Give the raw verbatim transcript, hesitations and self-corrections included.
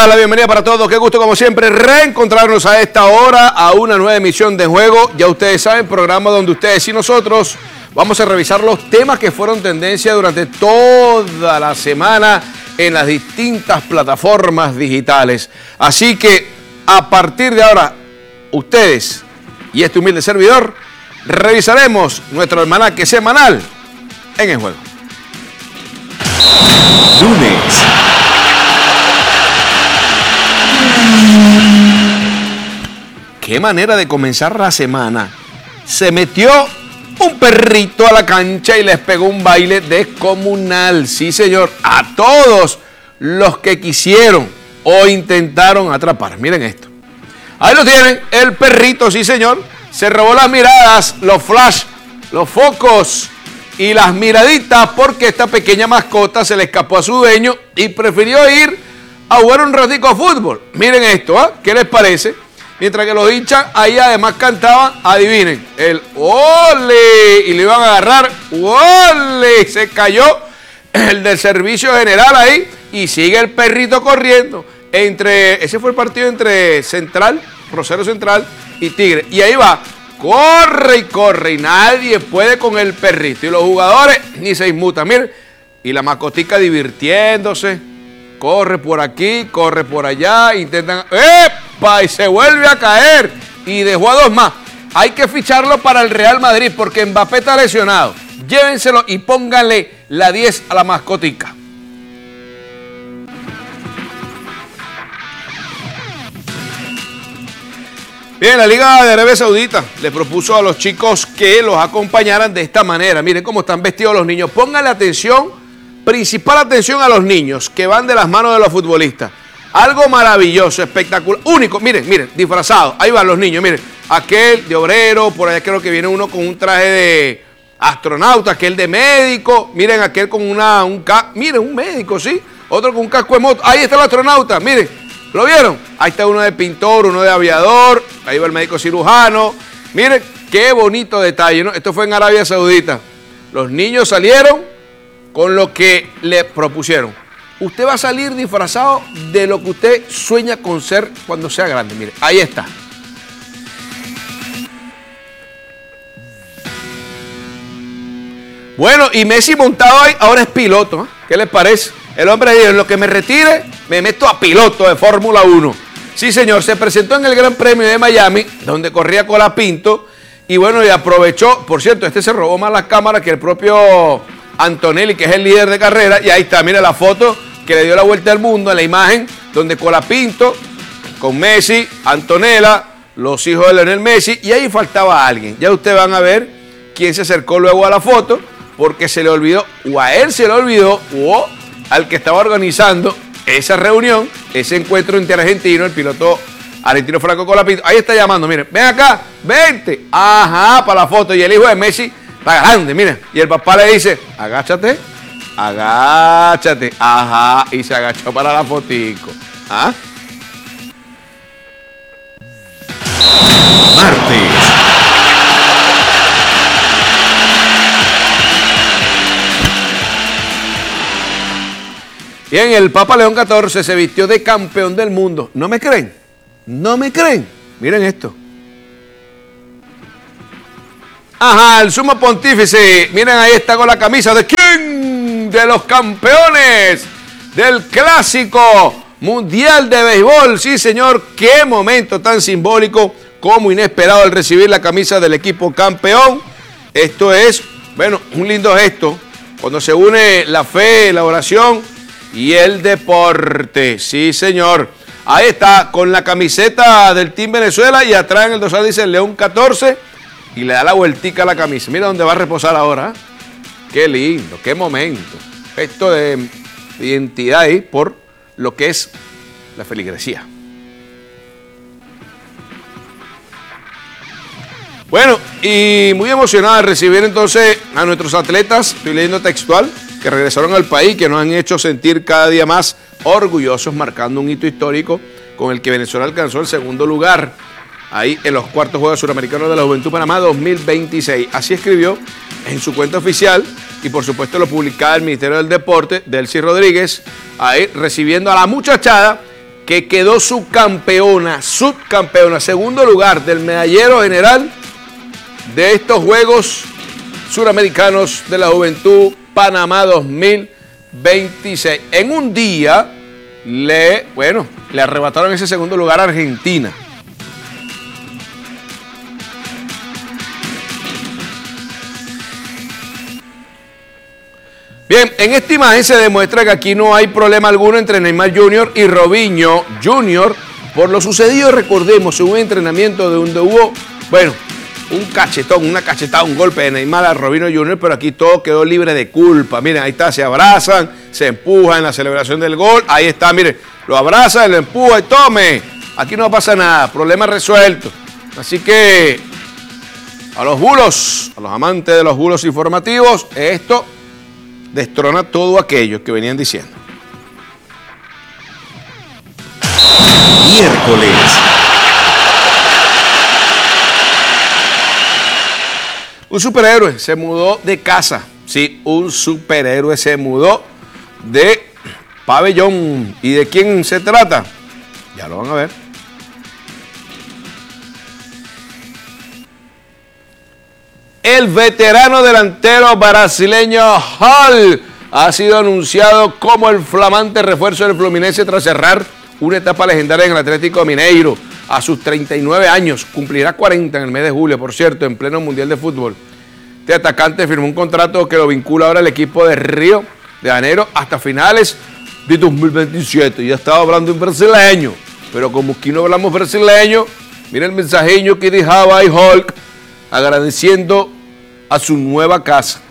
tal? La bienvenida para todos. Qué gusto, como siempre, reencontrarnos a esta hora a una nueva emisión de Juego. Ya ustedes saben, programa donde ustedes y nosotros vamos a revisar los temas que fueron tendencia durante toda la semana en las distintas plataformas digitales. Así que, a partir de ahora, ustedes y este humilde servidor, revisaremos nuestro almanaque semanal en El Juego. Lunes. Qué manera de comenzar la semana. Se metió un perrito a la cancha y les pegó un baile descomunal. Sí, señor, a todos los que quisieron o intentaron atrapar. Miren esto. Ahí lo tienen, el perrito, sí, señor. Se robó las miradas, los flash, los focos y las miraditas porque esta pequeña mascota se le escapó a su dueño y prefirió ir a jugar un ratico a fútbol. Miren esto, ¿eh? ¿Qué les parece? Mientras que los hinchas ahí además cantaban, adivinen, el ¡ole! Y le iban a agarrar, ¡ole! Se cayó el del servicio general ahí y sigue el perrito corriendo. Entre, ese fue el partido entre Central, Rosario Central y Tigre. Y ahí va, corre y corre y nadie puede con el perrito. Y los jugadores ni se inmutan, miren. Y la mascotica divirtiéndose. Corre por aquí, corre por allá, intentan... ¡Epa! Y se vuelve a caer. Y dejó a dos más. Hay que ficharlo para el Real Madrid porque Mbappé está lesionado. Llévenselo y pónganle la diez a la mascotica. Bien, la Liga de Arabia Saudita le propuso a los chicos que los acompañaran de esta manera. Miren cómo están vestidos los niños. Pónganle atención. Principal atención a los niños que van de las manos de los futbolistas. Algo maravilloso, espectacular, único. Miren, miren, disfrazados. Ahí van los niños, miren. Aquel de obrero, por allá creo que viene uno con un traje de astronauta, aquel de médico. Miren, aquel con una, un casco. Miren, un médico, ¿sí? Otro con un casco de moto. Ahí está el astronauta, miren. ¿Lo vieron? Ahí está uno de pintor, uno de aviador. Ahí va el médico cirujano. Miren, qué bonito detalle, ¿no? Esto fue en Arabia Saudita. Los niños salieron con lo que le propusieron. Usted va a salir disfrazado de lo que usted sueña con ser cuando sea grande. Mire, ahí está. Bueno, y Messi montado ahí, ahora es piloto. ¿eh? ¿Qué les parece? El hombre dijo, en lo que me retire, me meto a piloto de Fórmula uno. Sí, señor, se presentó en el Gran Premio de Miami, donde corría Colapinto, y bueno, y aprovechó, por cierto, este se robó más las cámaras que el propio Antonelli, que es el líder de carrera, y ahí está, mira la foto que le dio la vuelta al mundo en la imagen, donde Colapinto, con Messi, Antonella, los hijos de Lionel Messi, y ahí faltaba alguien. Ya ustedes van a ver quién se acercó luego a la foto, porque se le olvidó, o a él se le olvidó, o al que estaba organizando esa reunión, ese encuentro interargentino, el piloto argentino Franco Colapinto. Ahí está llamando, miren, ven acá, vente, ajá, para la foto, y el hijo de Messi está grande, mira. Y el papá le dice, agáchate, agáchate, ajá, y se agachó para la fotico. ¿Ah? Martes. Bien, el Papa León catorce se vistió de campeón del mundo. ¿No me creen? ¿No me creen? Miren esto. Ajá, el sumo pontífice, miren ahí está con la camisa de quién, de los campeones del clásico mundial de béisbol, sí señor, qué momento tan simbólico como inesperado al recibir la camisa del equipo campeón. Esto es, bueno, un lindo gesto cuando se une la fe, la oración y el deporte, sí señor. Ahí está, con la camiseta del Team Venezuela y atrás en el dorsal dice León catorce. Y le da la vueltica a la camisa. Mira dónde va a reposar ahora. Qué lindo, qué momento. Esto de identidad ahí por lo que es la feligresía. Bueno, y muy emocionada de recibir entonces a nuestros atletas, estoy leyendo textual, que regresaron al país, que nos han hecho sentir cada día más orgullosos, marcando un hito histórico con el que Venezuela alcanzó el segundo lugar ahí en los cuartos Juegos Suramericanos de la Juventud Panamá dos mil veintiséis. Así escribió en su cuenta oficial y por supuesto lo publicaba el Ministerio del Deporte, Delcy Rodríguez, ahí recibiendo a la muchachada que quedó subcampeona, subcampeona, segundo lugar del medallero general de estos Juegos Suramericanos de la Juventud Panamá dos mil veintiséis. En un día, le, bueno, le arrebataron ese segundo lugar a Argentina. Bien, en esta imagen se demuestra que aquí no hay problema alguno entre Neymar junior y Robinho junior por lo sucedido, recordemos, en un entrenamiento de donde hubo, bueno, un cachetón, una cachetada, un golpe de Neymar a Robinho junior, pero aquí todo quedó libre de culpa. Miren, ahí está, se abrazan, se empujan en la celebración del gol. Ahí está, miren, lo abraza, lo empuja y tome. Aquí no pasa nada, problema resuelto. Así que a los bulos, a los amantes de los bulos informativos, esto destrona todo aquello que venían diciendo. Miércoles. Un superhéroe se mudó de casa. Sí, un superhéroe se mudó de pabellón. ¿Y de quién se trata? Ya lo van a ver. El veterano delantero brasileño Hall ha sido anunciado como el flamante refuerzo del Fluminense tras cerrar una etapa legendaria en el Atlético Mineiro. A sus treinta y nueve años, cumplirá cuarenta en el mes de julio, por cierto, en pleno Mundial de Fútbol. Este atacante firmó un contrato que lo vincula ahora al equipo de Río de Janeiro hasta finales de dos mil veintisiete. Ya estaba hablando en brasileño, pero como aquí no hablamos brasileño, mira el mensajeño que dejaba ahí Hulk, agradeciendo a su nueva casa.